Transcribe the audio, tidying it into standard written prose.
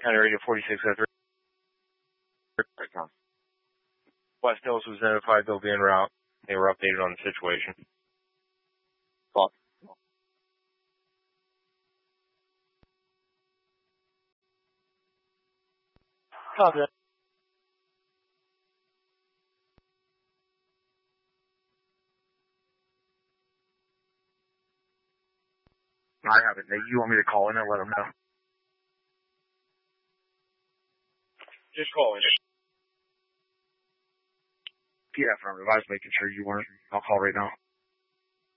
County Radio 46 at 3. West Hills was notified they'll be en route. They were updated on the situation. Call. Copy that. I haven't. You want me to call in and let them know? Just call in. Yeah, affirmative. I was making sure you weren't. I'll call right now.